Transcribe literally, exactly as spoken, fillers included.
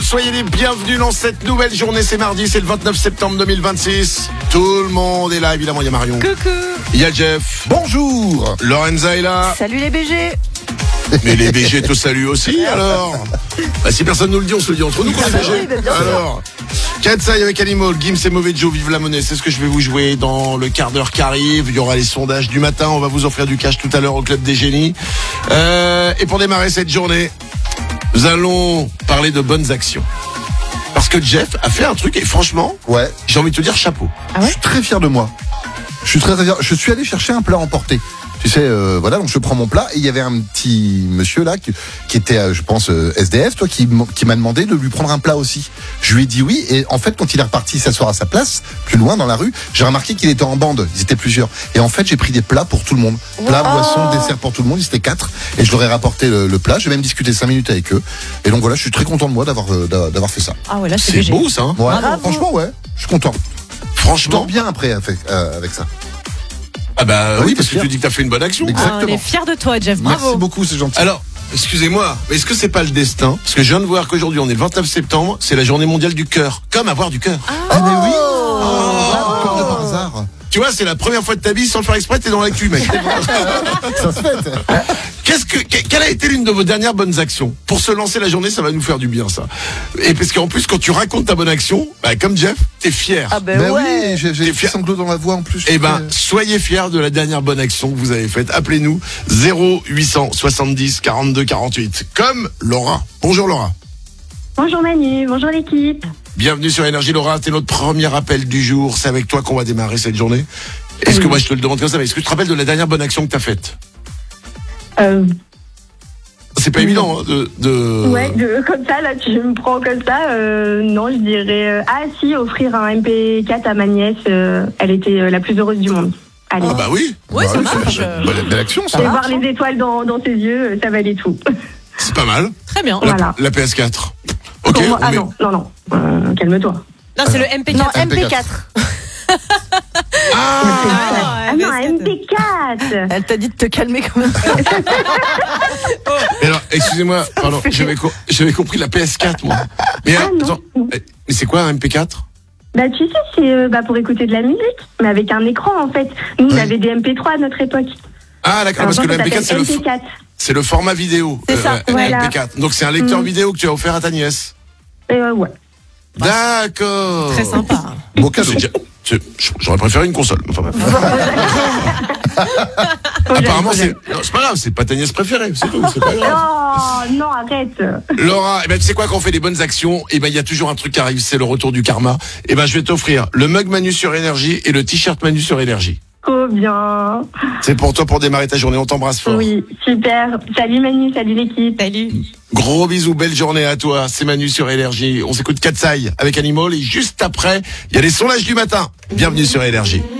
soyez les bienvenus dans cette nouvelle journée. C'est mardi, c'est le vingt-neuf septembre deux mille vingt-six. Tout le monde est là, évidemment. Il y a Marion. Coucou. Il y a Jeff. Bonjour. Lorenza est là. Salut les B G. Mais les B G te saluent aussi, alors. Bah, si personne nous le dit, on se le dit entre nous qu'on est B G. Oui, bah, bien sûr. Alors, Katsai avec Animal, Gims et Mauvais Joe, vive la monnaie. C'est ce que je vais vous jouer dans le quart d'heure qui arrive. Il y aura les sondages du matin. On va vous offrir du cash tout à l'heure au Club des Génies. Euh, et pour démarrer cette journée, nous allons parler de bonnes actions. Parce que Jeff a fait un truc et franchement, Ouais. j'ai envie de te dire chapeau. Ah ouais Je suis très fier de moi. Je suis très, très fier. Je suis allé chercher un plat emporté. Tu sais, euh, voilà, donc je prends mon plat et il y avait un petit monsieur là qui, qui était, euh, je pense, euh, S D F, toi, qui, m- qui m'a demandé de lui prendre un plat aussi. Je lui ai dit oui et en fait, quand il est reparti s'asseoir à sa place, plus loin dans la rue, j'ai remarqué qu'il était en bande. Ils étaient plusieurs. Et en fait, j'ai pris des plats pour tout le monde. Plat, Wow. boisson, dessert pour tout le monde. Ils étaient quatre et je leur ai rapporté le, le plat. J'ai même discuté cinq minutes avec eux. Et donc voilà, je suis très content de moi d'avoir euh, d'a- d'avoir fait ça. Ah ouais, là c'est C'est B G. beau ça, hein. Ouais, Bravo. franchement, ouais, je suis content. Je Franchement. dors bien après avec, euh, avec ça. Ah bah oui, Oui, parce que bien tu dis que t'as fait une bonne action. Ah, Exactement. on est fiers de toi, Jeff. Bravo. Merci beaucoup, c'est gentil. Alors, excusez-moi, mais est-ce que c'est pas le destin? Parce que je viens de voir qu'aujourd'hui, on est le vingt-neuf septembre, c'est la journée mondiale du cœur. Comme avoir du cœur. Ah mais oui. Oh. Comme de par hasard. Tu vois, c'est la première fois de ta vie, sans le faire exprès, t'es dans l'actu, mec. Ça se fait. Qu'est-ce que, que- quelle a été l'une de vos dernières bonnes actions? Pour se lancer la journée, ça va nous faire du bien, ça. Et parce qu'en plus, quand tu racontes ta bonne action, bah, comme Jeff, t'es fier. Ah ben Ben ouais. oui, j'ai j'ai T'es des fier. sanglots dans la voix en plus. Eh ben, soyez fiers de la dernière bonne action que vous avez faite. Appelez-nous zéro huit cent soixante-dix quarante-deux quarante-huit. Comme Laura. Bonjour Laura. Bonjour Manu, bonjour l'équipe. Bienvenue sur Énergie Laura, c'est notre premier appel du jour. C'est avec toi qu'on va démarrer cette journée. Est-ce que moi je te le demande comme ça, mais est-ce que tu te rappelles de la dernière bonne action que t'as faite? Euh, C'est pas évident hein, de, de... ouais, de- comme ça, là, tu me prends comme ça. Euh, non, je dirais. euh, ah, si, offrir un M P quatre à ma nièce. euh, elle était euh, la plus heureuse du monde. Allez. Ah bah oui, Ouais, Bah ça oui, marche. c'est- Belle, belle action, ça. Et voir les étoiles dans, dans ses yeux, euh, ça valait tout. c'est pas mal. Très bien. La, Voilà. la P S quatre. Ok, Pour moi- on ah met- non, non, non. Euh, calme-toi. Non, c'est le M P quatre. Non, M P quatre. Ah Ah non, un M P quatre. Elle t'a dit de te calmer quand même. Mais alors, excusez-moi, pardon, j'avais, co- j'avais compris la P S quatre, moi. Mais, Ah, non. attends, eh, mais c'est quoi un M P quatre? Bah, tu sais, c'est euh, bah, pour écouter de la musique, mais avec un écran en fait. Nous, on Oui. avait des M P trois à notre époque. Ah d'accord, parce que le M P quatre, c'est le, M P f- quatre. c'est le format vidéo. C'est ça, euh, voilà. M P quatre. Donc c'est un lecteur Mm. vidéo que tu as offert à ta nièce. Euh, ouais. D'accord. Très sympa. Beau cadeau. C'est déjà- c'est- J'aurais préféré une console. Enfin, bref. Projet, Apparemment, projet. c'est, non, c'est pas grave, c'est pas ta nièce préférée, c'est tout, c'est pas grave. Oh non, arrête. Laura, eh ben, tu sais quoi, quand on fait des bonnes actions, eh ben, il y a toujours un truc qui arrive, c'est le retour du karma. Eh ben, je vais t'offrir le mug Manu sur Énergie et le t-shirt Manu sur Énergie. Trop bien. C'est pour toi pour démarrer ta journée, on t'embrasse fort. Oui, super. Salut Manu, salut l'équipe. Salut. Gros bisous, belle journée à toi, c'est Manu sur Énergie. On s'écoute Katsai avec Animal et juste après, il y a les sondages du matin. Bienvenue sur Énergie.